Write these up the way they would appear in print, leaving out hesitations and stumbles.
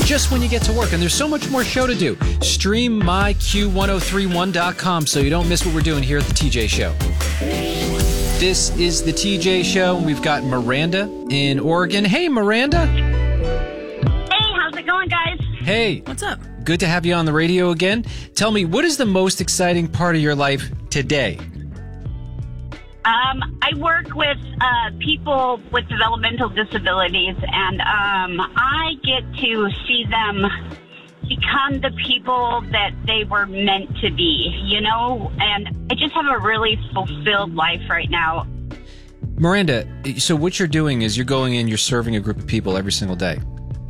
just when you get to work. And there's so much more show to do. Stream myq1031.com so you don't miss what we're doing here at the TJ Show. This is the TJ Show. We've got Miranda in Oregon. Hey, Miranda. Hey, how's it going, guys? Hey. What's up? Good to have you on the radio again. Tell me, what is the most exciting part of your life today? I work with people with developmental disabilities, and I get to see them become the people that they were meant to be, you know? And I just have a really fulfilled life right now. Miranda, so what you're doing is you're going in, you're serving a group of people every single day.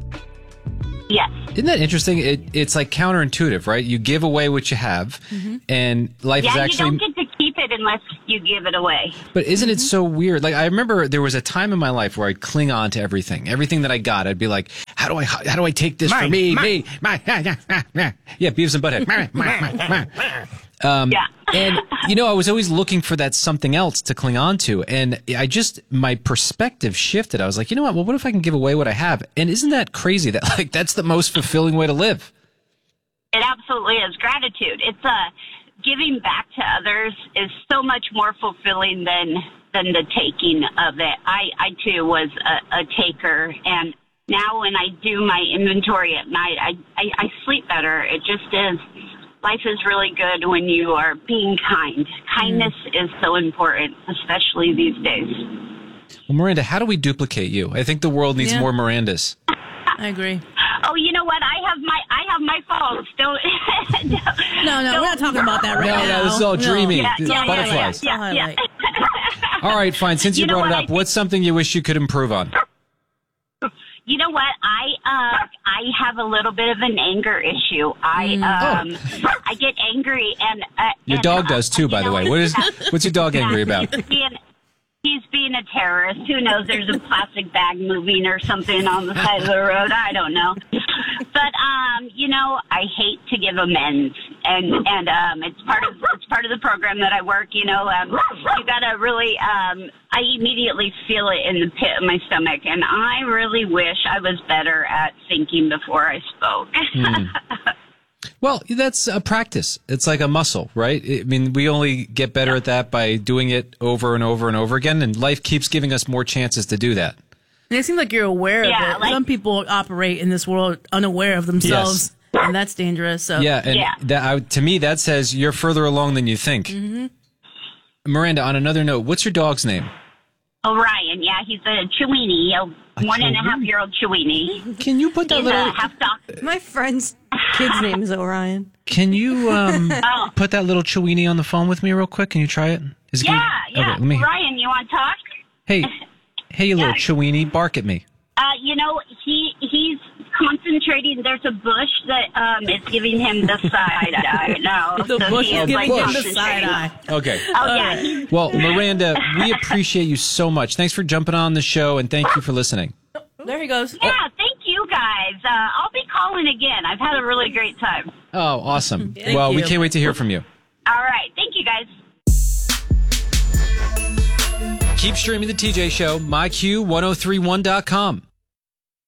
Yes. Isn't that interesting? It's like counterintuitive, right? You give away what you have, and life is actually... you don't get to keep it unless you give it away. But isn't it so weird? Like, I remember there was a time in my life where I'd cling on to everything that I got. I'd be like, how do I take this for me? Yeah, Beavis and Butthead. Yeah. And, you know, I was always looking for that something else to cling on to. And my perspective shifted. I was like, you know what? Well, what if I can give away what I have? And isn't that crazy that, like, that's the most fulfilling way to live? It absolutely is. Gratitude. It's giving back to others is so much more fulfilling than the taking of it. I too was a taker, and now when I do my inventory at night, I sleep better. It just is. Life is really good when you are being kind. Kindness is so important, especially these days. Well, Miranda, how do we duplicate you? I think the world needs more Mirandas. I agree. Oh, you know what? I have my faults. Don't. No, we're not talking about that right now. No, this is all dreamy. Butterflies. Yeah. All right, fine. Since you brought it up, what's something you wish you could improve on? You know what? I have a little bit of an anger issue. I get angry, and your dog does too, by the way. What's your dog angry about? He's being a terrorist. Who knows? There's a plastic bag moving or something on the side of the road. I don't know. But you know, I hate to give amends, and it's part of the program that I work. You know, you gotta really. I immediately feel it in the pit of my stomach, and I really wish I was better at thinking before I spoke. Well, that's a practice. It's like a muscle, right? I mean, we only get better at that by doing it over and over and over again, and life keeps giving us more chances to do that. And it seems like you're aware of it. Some people operate in this world unaware of themselves, and that's dangerous. So. Yeah, and to me, that says you're further along than you think. Mm-hmm. Miranda, on another note, what's your dog's name? Orion, yeah, he's a Chiweenie, a 1.5-year-old Chiweenie. Can you put that little... half dog. My friend's kid's name is Orion. Can you put that little Chiweenie on the phone with me real quick? Can you try it? Yeah. Okay, Ryan, you want to talk? Hey, you little Chiweenie, bark at me. You know, he's concentrating. There's a bush that is giving him the side eye now. The bush is giving him the side eye. Okay. Oh, yeah. Well, Miranda, we appreciate you so much. Thanks for jumping on the show, and thank you for listening. There he goes. Yeah, thank you, guys. I'll be calling again. I've had a really great time. Oh, awesome. Thank well, you. We can't wait to hear from you. All right. Thank you, guys. Keep streaming the TJ Show, myq1031.com.